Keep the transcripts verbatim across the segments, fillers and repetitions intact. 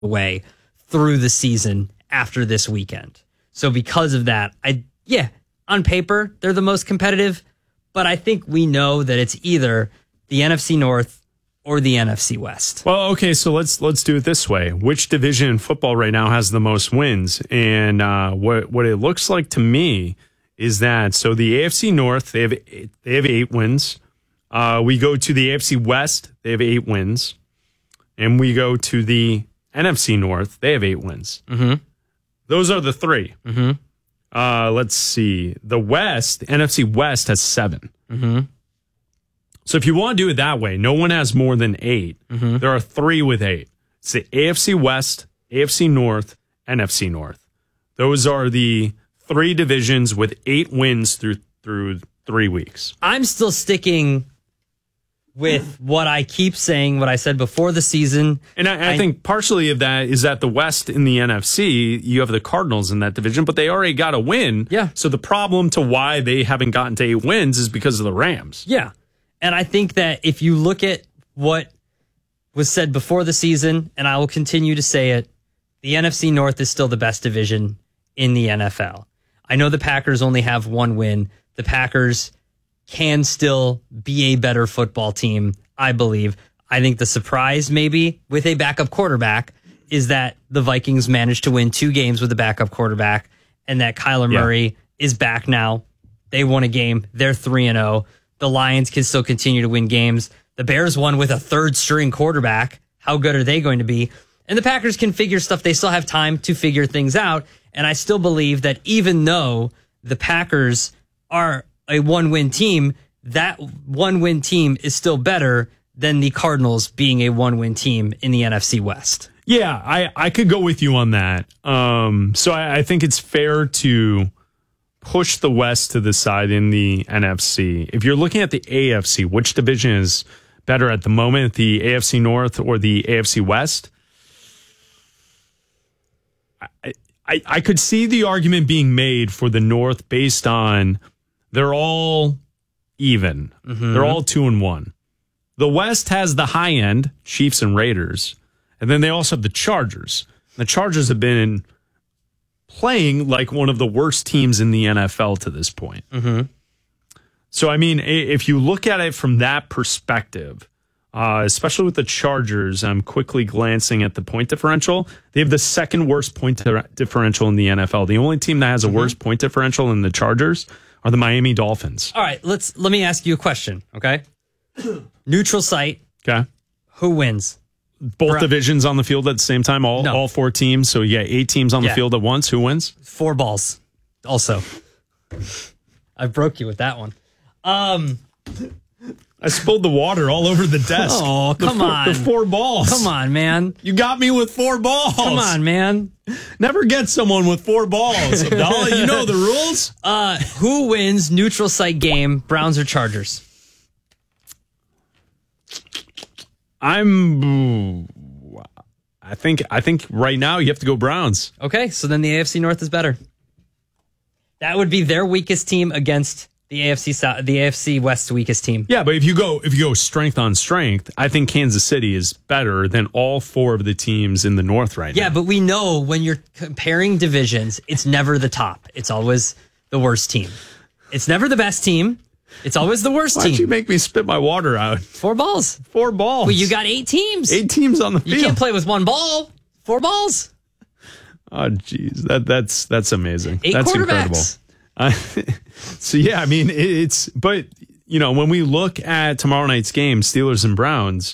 way through the season after this weekend. So because of that, I yeah, on paper, they're the most competitive, but I think we know that it's either the N F C North or the N F C West. Well, okay, so let's let's do it this way. Which division in football right now has the most wins? And uh, what what it looks like to me is that so the A F C North, they have eight, they have eight wins. Uh, we go to the A F C West, they have eight wins, and we go to the N F C North, they have eight wins. Mm-hmm. Those are the three. Mm-hmm. Uh, let's see. The West, N F C West has seven. Mm-hmm. So if you want to do it that way, no one has more than eight. Mm-hmm. There are three with eight. It's the A F C West, A F C North, N F C North. Those are the three divisions with eight wins through through three weeks. I'm still sticking with what I keep saying, what I said before the season. And I, I, I think partially of that is that the West in the N F C, you have the Cardinals in that division, but they already got a win. Yeah. So the problem to why they haven't gotten to eight wins is because of the Rams. Yeah. And I think that if you look at what was said before the season, and I will continue to say it, the N F C North is still the best division in the N F L. I know the Packers only have one win. The Packers can still be a better football team, I believe. I think the surprise maybe with a backup quarterback is that the Vikings managed to win two games with a backup quarterback and that Kyler Murray yeah. is back now. They won a game. They're three and oh. The Lions can still continue to win games. The Bears won with a third string quarterback. How good are they going to be? And the Packers can figure stuff. They still have time to figure things out. And I still believe that even though the Packers are a one-win team, that one-win team is still better than the Cardinals being a one-win team in the N F C West. Yeah, I, I could go with you on that. Um, so I, I think it's fair to push the West to the side in the N F C. If you're looking at the A F C, which division is better at the moment, the A F C North or the A F C West? I, I, I could see the argument being made for the North based on they're all even. Mm-hmm. They're all two and one. The West has the high end, Chiefs and Raiders, and then they also have the Chargers. The Chargers have been playing like one of the worst teams in the N F L to this point. Mm-hmm. So, I mean, if you look at it from that perspective, uh, especially with the Chargers, I'm quickly glancing at the point differential. They have the second worst point differential in the N F L. The only team that has a mm-hmm. worse point differential than the Chargers are the Miami Dolphins. All right, let's let me ask you a question, okay? Neutral site. Okay. Who wins? Both Bro- divisions on the field at the same time, all no. all four teams. So, yeah, eight teams on yeah. the field at once. Who wins? Four balls. Also. I broke you with that one. Um, I spilled the water all over the desk. Oh, come the four, on. The four balls. Come on, man. You got me with four balls. Come on, man. Never get someone with four balls. Abdallah, you know the rules. Uh, who wins neutral site game, Browns or Chargers? I'm I think I think right now you have to go Browns. Okay, so then the A F C North is better. That would be their weakest team against the A F C South, the A F C West's weakest team. Yeah, but if you go if you go strength on strength, I think Kansas City is better than all four of the teams in the North right yeah, now. Yeah, but we know when you're comparing divisions, it's never the top. It's always the worst team. It's never the best team. It's always the worst Why'd team. Why'd you make me spit my water out? Four balls. Four balls. Well, you got eight teams. Eight teams on the field. You can't play with one ball. Four balls. Oh, geez. That, that's, that's amazing. Eight that's quarterbacks. Incredible. Uh, so, yeah, I mean, it, it's, but, you know, when we look at tomorrow night's game, Steelers and Browns,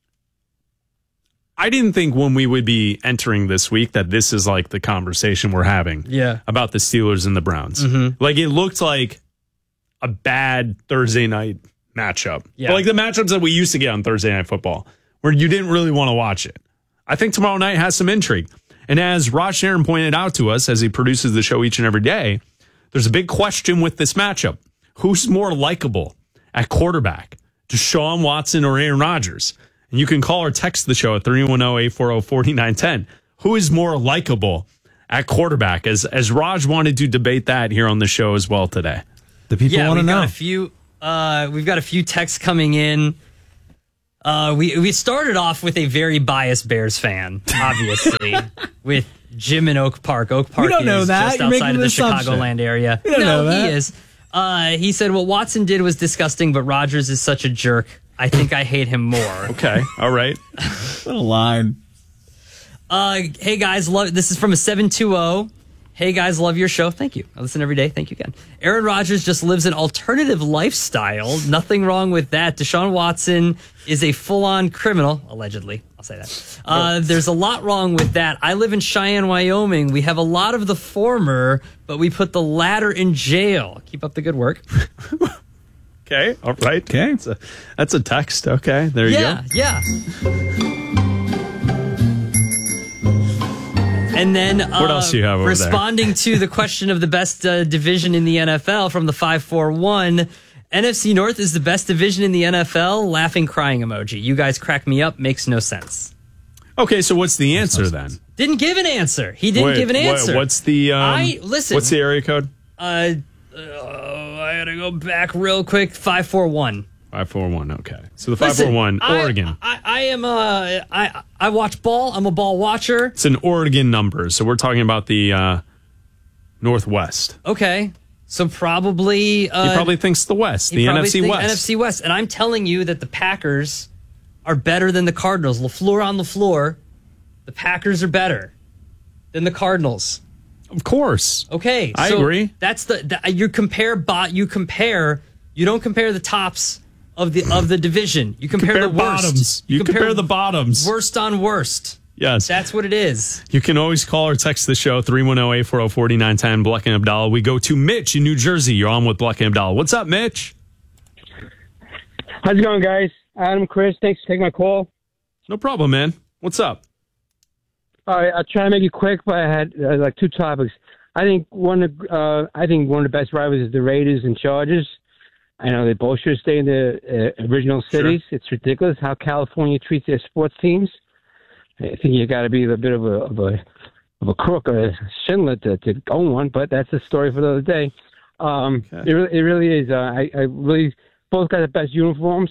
I didn't think when we would be entering this week that this is like the conversation we're having yeah. about the Steelers and the Browns. Mm-hmm. Like, it looked like a bad Thursday night matchup. Yeah. But like the matchups that we used to get on Thursday Night Football, where you didn't really want to watch it. I think tomorrow night has some intrigue. And as Raj Sharon pointed out to us, as he produces the show each and every day, there's a big question with this matchup. Who's more likable at quarterback, Deshaun Watson or Aaron Rodgers? And you can call or text the show at three one zero, eight four zero, four nine one zero. Who is more likable at quarterback? As, as Raj wanted to debate that here on the show as well today. The people yeah, want to know. Got a few, uh, we've got a few texts coming in. Uh, we we started off with a very biased Bears fan, obviously, with Jim in Oak Park. Oak Park don't know is that. just You're outside making of the an assumption. Chicagoland area. We don't no, know that. he is. Uh, he said what Watson did was disgusting, but Rodgers is such a jerk. I think I hate him more. Okay. All right. What a line. Uh, hey guys, love this is from a seven two zero. Hey guys, love your show. Thank you. I listen every day. Thank you again. Aaron Rodgers just lives an alternative lifestyle. Nothing wrong with that. Deshaun Watson is a full-on criminal, allegedly. I'll say that. Uh, there's a lot wrong with that. I live in Cheyenne, Wyoming. We have a lot of the former, but we put the latter in jail. Keep up the good work. Okay. All right. Okay. That's a, that's a text. Okay. There you Yeah, go. yeah. And then uh, What else do you have over there? responding to the question of the best uh, division in the N F L from the five four one, N F C North is the best division in the N F L, laughing crying emoji. You guys crack me up, makes no sense. Okay. So what's the answer then? Didn't give an answer. He didn't Wait, give an what- answer. what's the um, I- listen. What's the area code? Uh, uh, I gotta go back real quick. five four one. Five four one. Okay. So the five Listen, four one I- Oregon. I, I am uh I I watch ball. I'm a ball watcher. It's an Oregon number. So we're talking about the uh, Northwest. Okay, so probably uh, He probably thinks the West, he the probably N F C think West. N F C West, and I'm telling you that the Packers are better than the Cardinals. LaFleur on the floor. The Packers are better than the Cardinals. Of course. Okay, I so agree. That's the, the you compare bot. You compare. You don't compare the tops of the of the division. You compare, Compare the worst. bottoms. You compare the bottoms. Worst on worst. Yes. That's what it is. You can always call or text the show, three one zero, eight four zero, four nine one zero, Bleck and Abdallah. We go to Mitch in New Jersey. You're on with Bleck and Abdallah. What's up, Mitch? How's it going, guys? Adam, Chris, thanks for taking my call. No problem, man. What's up? All right, I'll try to make it quick, but I had uh, like two topics. I think one of uh, I think one of the best rivals is the Raiders and Chargers. I know they both should stay in the uh, original cities. Sure. It's ridiculous how California treats their sports teams. I think you got to be a bit of a of a of a crook or a Schindler to, to own one, but that's a story for the other day. Um, Okay. it, really, it really is. Uh, I, I really both got the best uniforms,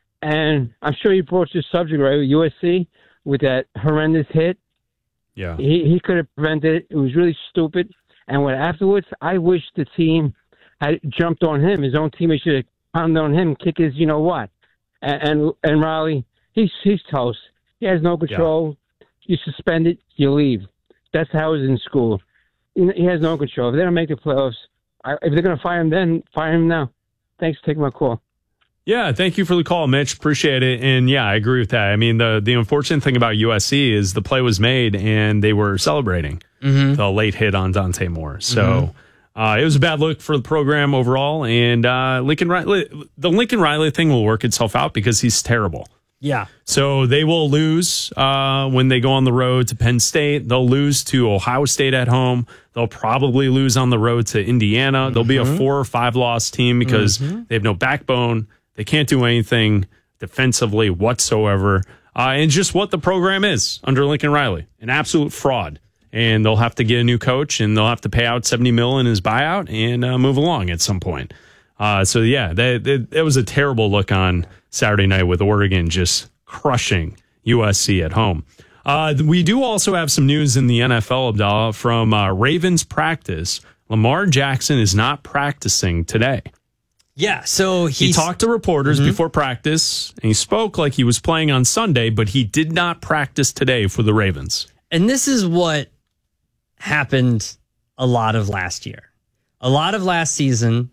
and I'm sure you broached this subject right with U S C with that horrendous hit. Yeah. He he could have prevented it. It was really stupid. And when afterwards, I wish the team had jumped on him. His own teammate should have pounded on him, kick his, you know what. And and, and Riley, he's he's toast. He has no control. You suspend it, you leave. That's how it was in school. He has no control. If they don't make the playoffs, I, if they're going to fire him then, fire him now. Thanks for taking my call. Yeah, thank you for the call, Mitch. Appreciate it. And yeah, I agree with that. I mean, the the unfortunate thing about U S C is the play was made and they were celebrating Mm-hmm. the late hit on Dante Moore. So mm-hmm. uh, it was a bad look for the program overall. And uh, Lincoln Riley, the Lincoln Riley thing will work itself out because he's terrible. Yeah. So they will lose uh, when they go on the road to Penn State. They'll lose to Ohio State at home. They'll probably lose on the road to Indiana. Mm-hmm. They'll be a four or five loss team because mm-hmm. they have no backbone. They can't do anything defensively whatsoever. Uh, and just what the program is under Lincoln Riley, an absolute fraud. And they'll have to get a new coach and they'll have to pay out seventy mil in his buyout and uh, move along at some point. Uh, so, yeah, that, that, that was a terrible look on Saturday night with Oregon just crushing U S C at home. Uh, we do also have some news in the N F L, Abdallah, from uh, Ravens practice. Lamar Jackson is not practicing today. Yeah, so he talked to reporters mm-hmm. before practice, and he spoke like he was playing on Sunday, but he did not practice today for the Ravens. And this is what happened a lot of last year. A lot of last season,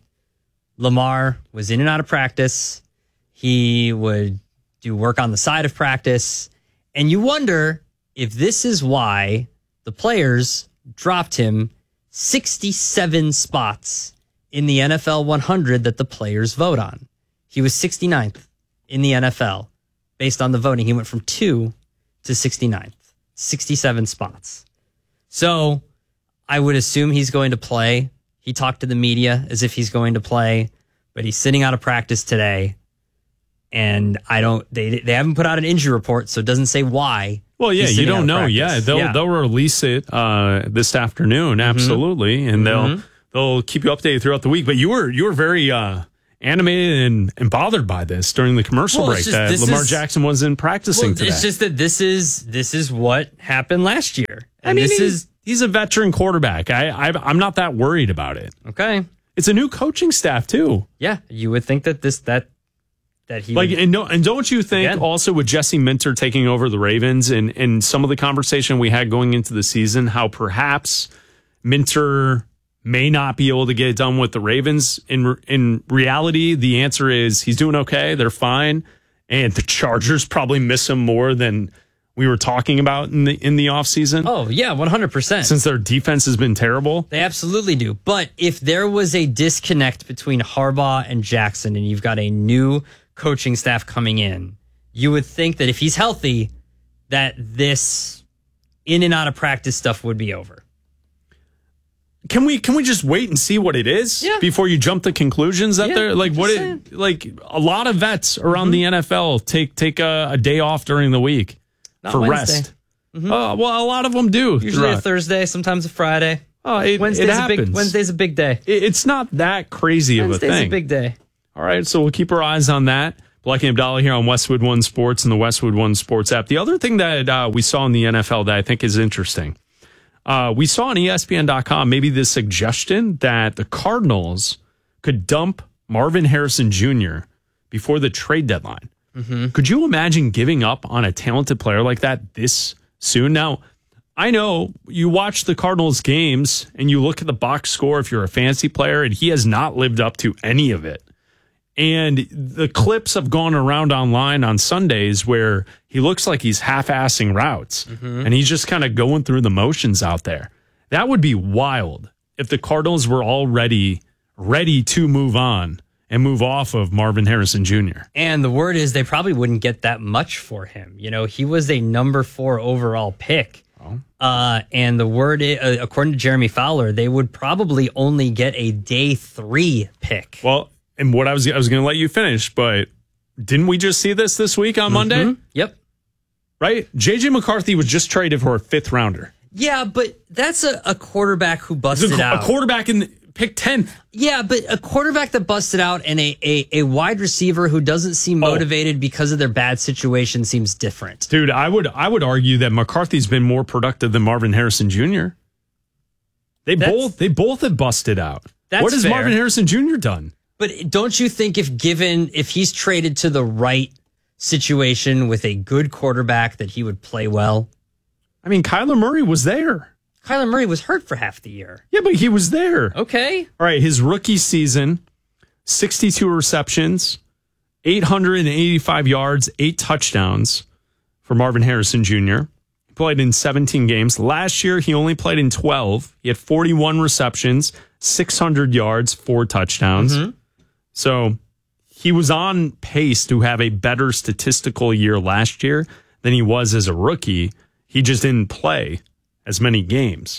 Lamar was in and out of practice. He would do work on the side of practice. And you wonder if this is why the players dropped him sixty-seven spots in the N F L one hundred that the players vote on. He was sixty-ninth in the N F L based on the voting. He went from two to sixty-ninth, sixty-seven spots. So I would assume he's going to play. He talked to the media as if he's going to play, but he's sitting out of practice today. And I don't, they they haven't put out an injury report, so it doesn't say why. Well, yeah, you don't know. Practice. Yeah, they'll yeah. they'll release it uh, this afternoon, absolutely, mm-hmm. and they'll mm-hmm. they'll keep you updated throughout the week. But you were you were very uh, animated and, and bothered by this during the commercial Well, break it's just- that this Lamar is- Jackson wasn't practicing Well, today. it's just that this is this is what happened last year. And I mean, this he- is he's a veteran quarterback. I, I I'm not that worried about it. okay. It's a new coaching staff too. Yeah, you would think that this that that he Like would, and no, and don't you think Again. also with Jesse Minter taking over the Ravens and and some of the conversation we had going into the season, how perhaps Minter may not be able to get it done with the Ravens. In in reality, the answer is he's doing okay. They're fine, and the Chargers probably miss him more than we were talking about in the in the offseason. Oh yeah, one hundred percent. Since their defense has been terrible. They absolutely do. But if there was a disconnect between Harbaugh and Jackson, and you've got a new coaching staff coming in, you would think that if he's healthy, that this in and out of practice stuff would be over. Can we can we just wait and see what it is Yeah. before you jump to conclusions that Yeah, they're like I'm what just it like a lot of vets around the N F L take take a, a day off during the week Not for Wednesday. rest. Uh, well, a lot of them do. Usually a throughout. Thursday, sometimes a Friday. Oh, it, Wednesday's it a happens. big Wednesday's a big day. It- it's not that crazy of a Wednesday's thing. a big day. All right, so we'll keep our eyes on that. Black and Abdallah here on Westwood One Sports and the Westwood One Sports app. The other thing that uh, we saw in the N F L that I think is interesting, uh, we saw on E S P N dot com maybe the suggestion that the Cardinals could dump Marvin Harrison Junior before the trade deadline. Mm-hmm. Could you imagine giving up on a talented player like that this soon? Now, I know you watch the Cardinals games and you look at the box score if you're a fantasy player, and he has not lived up to any of it. And the clips have gone around online on Sundays where he looks like he's half-assing routes Mm-hmm. and he's just kind of going through the motions out there. That would be wild if the Cardinals were already ready to move on and move off of Marvin Harrison Junior And the word is they probably wouldn't get that much for him. You know, he was a number four overall pick. Oh. Uh, and the word, i- uh, according to Jeremy Fowler, they would probably only get a day three pick. Well, and what I was I was going to let you finish, but didn't we just see this this week on Monday? Mhm. Yep. Right? J J McCarthy was just traded for a fifth rounder. Yeah, but that's a, a quarterback who busted It's a, out. a quarterback in the, pick tenth. Yeah, but a quarterback that busted out and a, a, a wide receiver who doesn't seem Oh. motivated because of their bad situation seems different. Dude, I would I would argue that McCarthy's been more productive than Marvin Harrison Junior They That's- both they both have busted out. That's what has fair. Marvin Harrison Junior done? But don't you think if given, if he's traded to the right situation with a good quarterback that he would play well? I mean, Kyler Murray was there. Kyler Murray was hurt for half the year. Yeah, but he was there. Okay. All right, his rookie season, sixty-two receptions, eight hundred eighty-five yards, eight touchdowns for Marvin Harrison Junior He played in seventeen games. Last year, he only played in twelve. He had forty-one receptions, six hundred yards, four touchdowns. So he was on pace to have a better statistical year last year than he was as a rookie. He just didn't play as many games.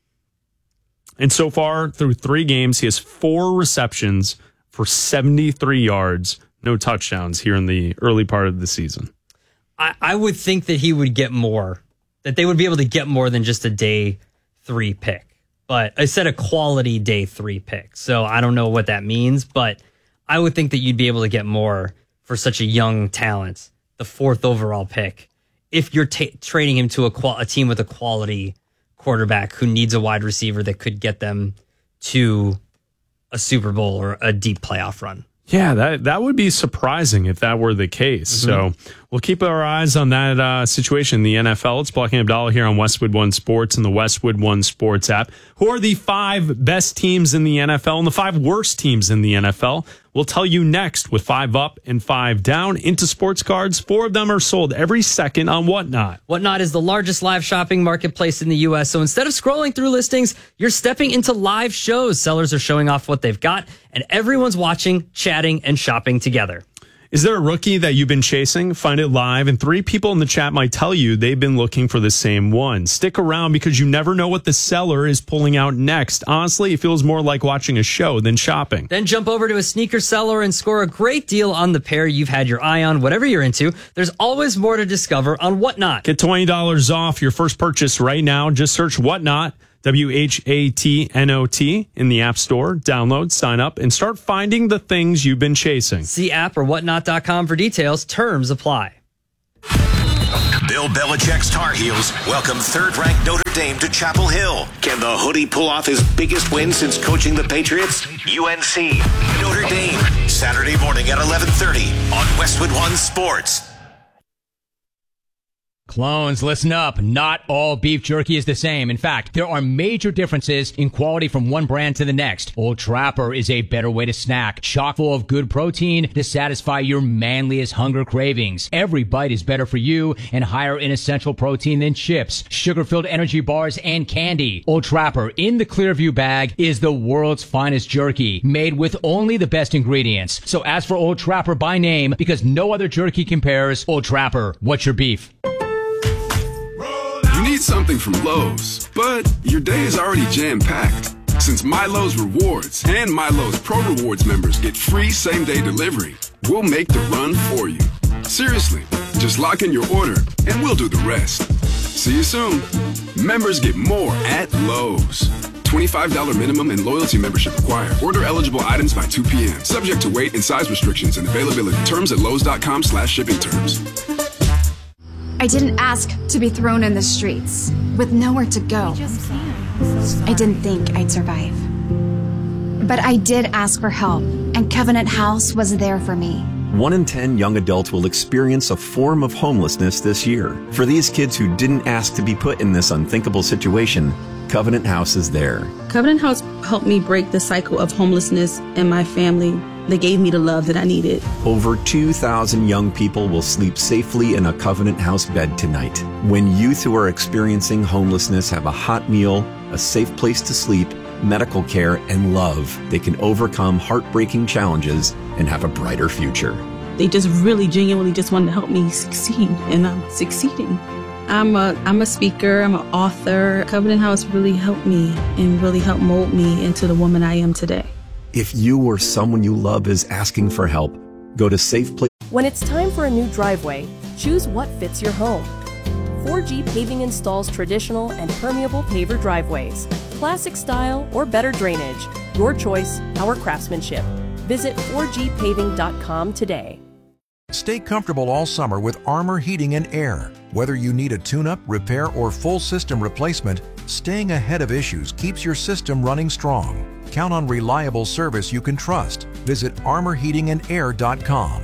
And so far, through three games, he has four receptions for seventy-three yards, no touchdowns here in the early part of the season. I, I would think that he would get more, that they would be able to get more than just a day three pick. But I said a quality day three pick. So I don't know what that means, but I would think that you'd be able to get more for such a young talent, the fourth overall pick, if you're ta trading him to a, qual a team with a quality quarterback who needs a wide receiver that could get them to a Super Bowl or a deep playoff run. Yeah, that that would be surprising if that were the case. So we'll keep our eyes on that uh, situation in the N F L. It's Black and Abdallah here on Westwood One Sports and the Westwood One Sports app. Who are the five best teams in the N F L and the five worst teams in the N F L? We'll tell you next with five up and five down into sports cards. Four of them are sold every second on Whatnot. Whatnot is the largest live shopping marketplace in the U S. So instead of scrolling through listings, you're stepping into live shows. Sellers are showing off what they've got, and everyone's watching, chatting, and shopping together. Is there a rookie that you've been chasing? Find it live, and three people in the chat might tell you they've been looking for the same one. Stick around because you never know what the seller is pulling out next. Honestly, it feels more like watching a show than shopping. Then jump over to a sneaker seller and score a great deal on the pair you've had your eye on, whatever you're into. There's always more to discover on Whatnot. Get twenty dollars off your first purchase right now. Just search Whatnot. W H A T N O T, in the App Store. Download, sign up, and start finding the things you've been chasing. See app or whatnot dot com for details. Terms apply. Bill Belichick's Tar Heels welcome third-ranked Notre Dame to Chapel Hill. Can the Hoodie pull off his biggest win since coaching the Patriots? U N C, Notre Dame, Saturday morning at eleven thirty on Westwood One Sports. Clones, listen up. Not all beef jerky is the same. In fact, there are major differences in quality from one brand to the next. Old Trapper is a better way to snack, chock full of good protein to satisfy your manliest hunger cravings. Every bite is better for you and higher in essential protein than chips, sugar-filled energy bars, and candy. Old Trapper in the Clearview bag is the world's finest jerky, made with only the best ingredients. So ask for Old Trapper by name because no other jerky compares. Old Trapper, what's your beef? You need something from Lowe's, but your day is already jam-packed. Since MyLowe's Rewards and MyLowe's Pro Rewards members get free same-day delivery, we'll make the run for you. Seriously, just lock in your order and we'll do the rest. See you soon. Members get more at Lowe's. twenty-five dollars minimum and loyalty membership required. Order eligible items by two p.m. Subject to weight and size restrictions and availability. Terms at lowes.com slash shipping terms. I didn't ask to be thrown in the streets with nowhere to go. I didn't think I'd survive. But I did ask for help, and Covenant House was there for me. One in ten young adults will experience a form of homelessness this year. For these kids who didn't ask to be put in this unthinkable situation, Covenant House is there. Covenant House helped me break the cycle of homelessness in my family. They gave me the love that I needed. Over two thousand young people will sleep safely in a Covenant House bed tonight. When youth who are experiencing homelessness have a hot meal, a safe place to sleep, medical care, and love, they can overcome heartbreaking challenges and have a brighter future. They just really genuinely just wanted to help me succeed, and I'm succeeding. I'm a I'm a speaker, I'm an author. Covenant House really helped me and really helped mold me into the woman I am today. If you or someone you love is asking for help, go to Safe Place. When it's time for a new driveway, choose what fits your home. four G Paving installs traditional and permeable paver driveways, classic style or better drainage. Your choice, our craftsmanship. Visit four G paving dot com today. Stay comfortable all summer with Armor Heating and Air. Whether you need a tune-up, repair, or full system replacement, staying ahead of issues keeps your system running strong. Count on reliable service you can trust. Visit armor heating and air dot com.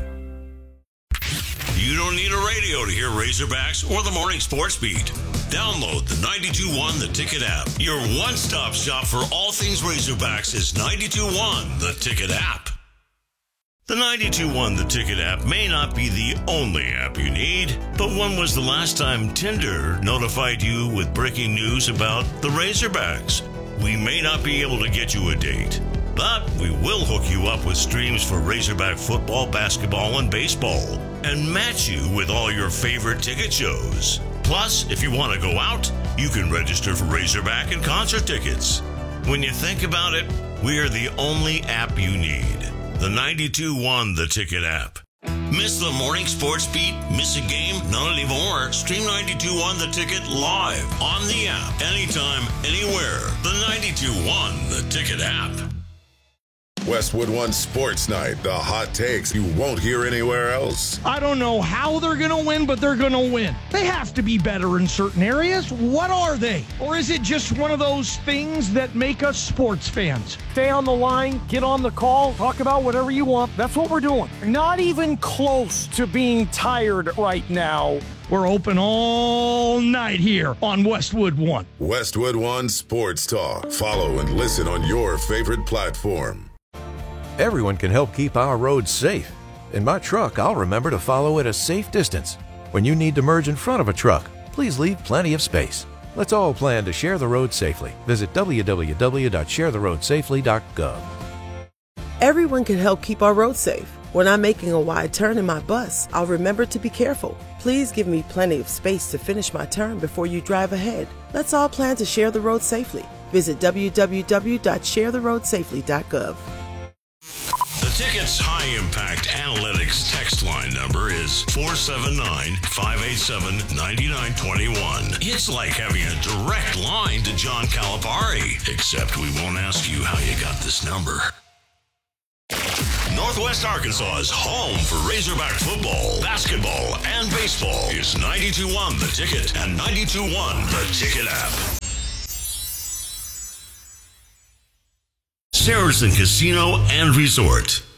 You don't need a radio to hear Razorbacks or the Morning Sports Beat. Download the ninety-two point one The Ticket app. Your one-stop shop for all things Razorbacks is ninety-two point one The Ticket app. The ninety-two point one The Ticket app may not be the only app you need, but when was the last time Tinder notified you with breaking news about the Razorbacks? We may not be able to get you a date, but we will hook you up with streams for Razorback football, basketball, and baseball, and match you with all your favorite ticket shows. Plus, if you want to go out, you can register for Razorback and concert tickets. When you think about it, we are the only app you need. The ninety-two point one The Ticket app. Miss the Morning Sports Beat? Miss a game? Not anymore. Stream ninety-two point one The Ticket live on the app. Anytime, anywhere. The ninety-two point one The Ticket app. Westwood One Sports Night. The hot takes you won't hear anywhere else. I don't know how they're going to win, but they're going to win. They have to be better in certain areas. What are they? Or is it just one of those things that make us sports fans? Stay on the line, get on the call, talk about whatever you want. That's what we're doing. Not even close to being tired right now. We're open all night here on Westwood One. Westwood One Sports Talk. Follow and listen on your favorite platform. Everyone can help keep our roads safe. In my truck, I'll remember to follow at a safe distance. When you need to merge in front of a truck, please leave plenty of space. Let's all plan to share the road safely. Visit w w w dot share the road safely dot gov. Everyone can help keep our roads safe. When I'm making a wide turn in my bus, I'll remember to be careful. Please give me plenty of space to finish my turn before you drive ahead. Let's all plan to share the road safely. Visit w w w dot share the road safely dot gov. The Ticket's high-impact analytics text line number is four seven nine, five eight seven, nine nine two one. It's like having a direct line to John Calipari, except we won't ask you how you got this number. Northwest Arkansas's home for Razorback football, basketball, and baseball is ninety-two point one The Ticket and ninety-two point one The Ticket app. Saracen Casino and Resort.